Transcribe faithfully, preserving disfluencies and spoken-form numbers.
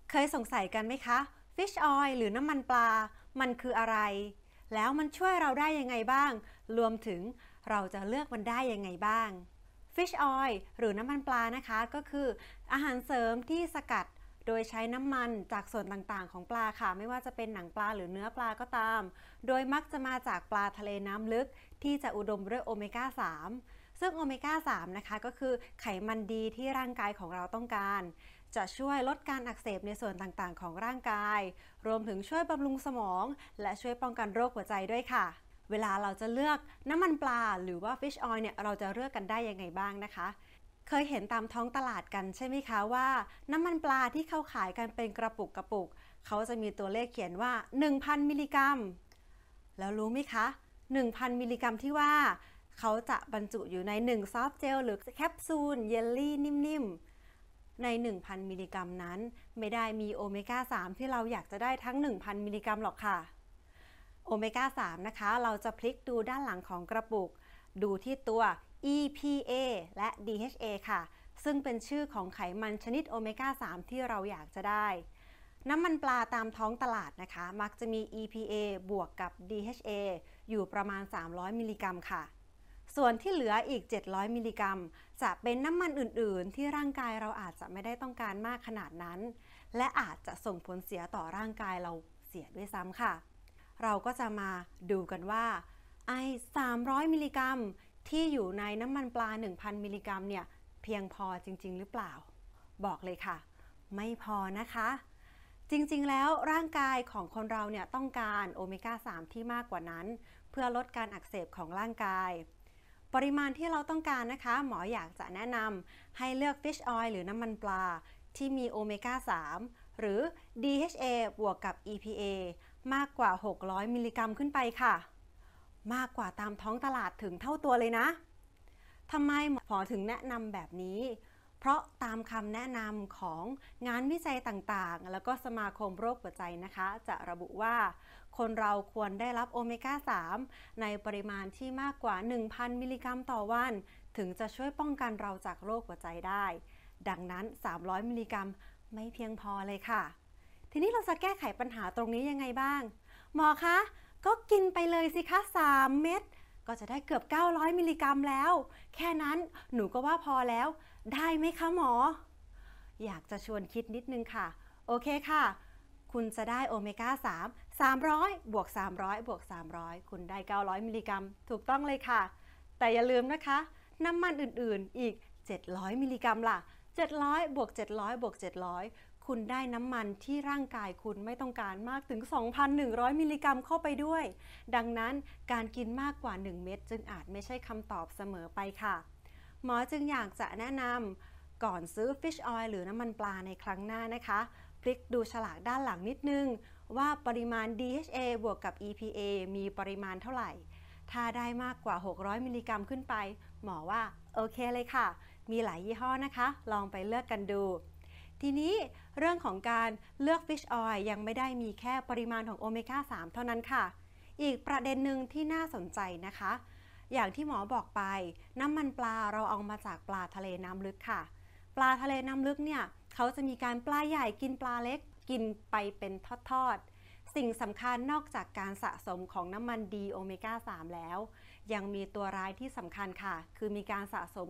เคยสงสัยกันไหมคะ Fish Oil หรือน้ำมันปลา มันคืออะไร แล้วมันช่วยเราได้ยังไงบ้าง รวมถึงเราจะเลือกมันได้ยังไงบ้าง Fish Oil หรือน้ำมันปลานะคะก็คืออาหารเสริมที่สกัดโดยใช้น้ำมันจากส่วนต่างๆของปลาค่ะไม่ว่าจะเป็นหนังปลาหรือเนื้อปลาก็ตามโดยมักจะมาจากปลาทะเลน้ำลึกที่จะอุดมด้วยโอเมก้า สาม ซึ่งโอเมก้า สาม นะคะก็คือไขมันดีที่ร่างกายของเราต้องการจะช่วยลดการอักเสบในส่วนต่างๆของร่างกายรวมถึงช่วยบำรุงสมองและช่วยป้องกันโรคหัวใจด้วยค่ะเวลาเราจะเลือกน้ำมันปลาหรือว่า Fish Oil เนี่ยเราจะเลือกกันได้ยังไงบ้างนะคะเคยเห็นตามท้องตลาดกันใช่ไหมคะว่าน้ำมันปลาที่เขาขายกันเป็นกระปุกกระปุกเขาจะมีตัวเลขเขียนว่า หนึ่งพัน มิลลิกรัมแล้วรู้ไหมคะ หนึ่งพัน มิลลิกรัมที่ว่าเขาจะบรรจุอยู่ในหนึ่งซอฟต์เจลหรือแคปซูลเยลลี่นิ่มๆใน หนึ่งพัน มิลลิกรัมนั้นไม่ได้มีโอเมก้า สาม ที่เราอยากจะได้ทั้ง หนึ่งพัน มิลลิกรัมหรอกค่ะโอเมก้า สาม นะคะเราจะพลิกดูด้านหลังของกระปุกดูที่ตัว อี พี เอ และ ดี เอช เอ ค่ะซึ่งเป็นชื่อของไขมันชนิดโอเมก้า สาม ที่เราอยากจะได้น้ำมันปลาตามท้องตลาดนะคะมักจะมี อี พี เอ บวกกับ ดี เอช เอ อยู่ประมาณสามร้อยมิลลิกรัมค่ะส่วนที่เหลืออีกเจ็ดร้อยมิลลิกรัมจะเป็นน้ำมันอื่นๆที่ร่างกายเราอาจจะไม่ได้ต้องการมากขนาดนั้นและอาจจะส่งผลเสียต่อร่างกายเราเสียด้วยซ้ำค่ะเราก็จะมาดูกันว่าไอสามร้อยมิลลิกรัมที่อยู่ในน้ำมันปลา หนึ่งพัน มิลลิกรัมเนี่ยเพียงพอจริงๆหรือเปล่าบอกเลยค่ะไม่พอนะคะจริงๆแล้วร่างกายของคนเราเนี่ยต้องการโอเมก้า สาม ที่มากกว่านั้นเพื่อลดการอักเสบของร่างกายปริมาณที่เราต้องการนะคะหมออยากจะแนะนำให้เลือก Fish Oil หรือน้ำมันปลาที่มีโอเมก้า สาม หรือ ดี เอช เอ บวกกับ อี พี เอ มากกว่าหกร้อยมิลลิกรัมขึ้นไปค่ะมากกว่าตามท้องตลาดถึงเท่าตัวเลยนะทำไมหมอถึงแนะนำแบบนี้เพราะตามคำแนะนำของงานวิจัยต่างๆแล้วก็สมาคมโรคหัวใจนะคะจะระบุว่าคนเราควรได้รับโอเมก้า สาม ในปริมาณที่มากกว่า หนึ่งพัน มิลลิกรัมต่อวันถึงจะช่วยป้องกันเราจากโรคหัวใจได้ดังนั้นสามร้อยมิลลิกรัมไม่เพียงพอเลยค่ะทีนี้เราจะแก้ไขปัญหาตรงนี้ยังไงบ้างหมอคะก็กินไปเลยสิคะสามเม็ดก็จะได้เกือบเก้าร้อยมิลลิกรัมแล้วแค่นั้นหนูก็ว่าพอแล้วได้ไหมคะหมออยากจะชวนคิดนิดนึงค่ะโอเคค่ะคุณจะได้โอเมก้า สาม สามร้อยบวกสามร้อยบวกสามร้อยคุณได้เก้าร้อยมิลลิกรัมถูกต้องเลยค่ะแต่อย่าลืมนะคะน้ำมันอื่นๆอีกเจ็ดร้อยมิลลิกรัมล่ะเจ็ดร้อยบวกเจ็ดร้อยบวกเจ็ดร้อยคุณได้น้ำมันที่ร่างกายคุณไม่ต้องการมากถึง สองพันหนึ่งร้อย มิลลิกรัมเข้าไปด้วยดังนั้นการกินมากกว่าหนึ่งเม็ดจึงอาจไม่ใช่คำตอบเสมอไปค่ะหมอจึงอยากจะแนะนำก่อนซื้อ Fish Oil หรือน้ำมันปลาในครั้งหน้านะคะพลิกดูฉลากด้านหลังนิดนึงว่าปริมาณ ดี เอช เอ บวกกับ อี พี เอ มีปริมาณเท่าไหร่ถ้าได้มากกว่าหกร้อยมิลลิกรัมขึ้นไปหมอว่าโอเคเลยค่ะมีหลายยี่ห้อนะคะลองไปเลือกกันดูทีนี้เรื่องของการเลือก Fish Oil ยังไม่ได้มีแค่ปริมาณของโอเมก้า สาม เท่านั้นค่ะอีกประเด็นหนึ่งที่น่าสนใจนะคะอย่างที่หมอบอกไปน้ำมันปลาเราเอามาจากปลาทะเลน้ำลึกค่ะปลาทะเลน้ำลึกเนี่ยเขาจะมีการปลาใหญ่กินปลาเล็กกินไปเป็นทอดๆสิ่งสำคัญนอกจากการสะสมของน้ำมันดีโอเมก้า สาม แล้วยังมีตัวร้ายที่สำคัญค่ะคือมีการสะสม